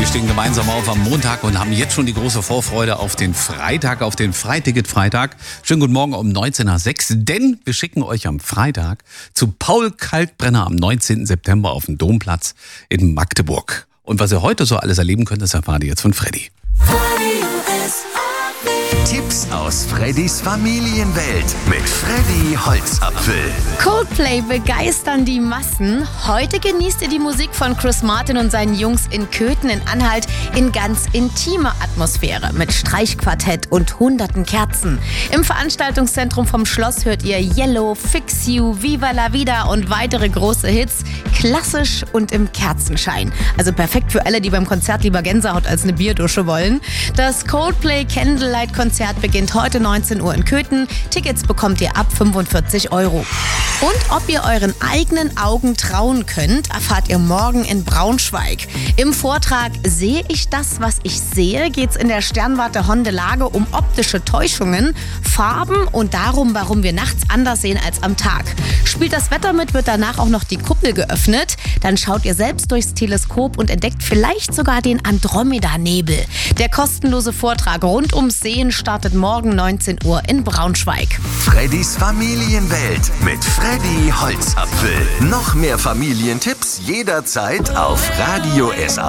Wir stehen gemeinsam auf am Montag und haben jetzt schon die große Vorfreude auf den Freitag, auf den Freiticket-Freitag. Schönen guten Morgen um 19:06 Uhr, denn wir schicken euch am Freitag zu Paul Kalkbrenner am 19. September auf dem Domplatz in Magdeburg. Und was ihr heute so alles erleben könnt, das erfahrt ihr jetzt von Freddy. Tipps aus Freddys Familienwelt mit Freddy Holzapfel. Coldplay begeistern die Massen. Heute genießt ihr die Musik von Chris Martin und seinen Jungs in Köthen in Anhalt in ganz intimer Atmosphäre mit Streichquartett und hunderten Kerzen. Im Veranstaltungszentrum vom Schloss hört ihr Yellow, Fix You, Viva la Vida und weitere große Hits. Klassisch und im Kerzenschein. Also perfekt für alle, die beim Konzert lieber Gänsehaut als eine Bierdusche wollen. Das Coldplay Candlelight-Konzert beginnt heute 19 Uhr in Köthen. Tickets bekommt ihr ab 45 €. Und ob ihr euren eigenen Augen trauen könnt, erfahrt ihr morgen in Braunschweig. Im Vortrag Sehe ich das, was ich sehe, geht's in der Sternwarte Hondelage um optische Täuschungen, Farben und darum, warum wir nachts anders sehen als am Tag. Spielt das Wetter mit, wird danach auch noch die Kuppel geöffnet. Dann schaut ihr selbst durchs Teleskop und entdeckt vielleicht sogar den Andromeda-Nebel. Der kostenlose Vortrag rund ums Sehen startet morgen 19 Uhr in Braunschweig. Freddys Familienwelt mit Freddy Holzapfel. Noch mehr Familientipps jederzeit auf Radio SA.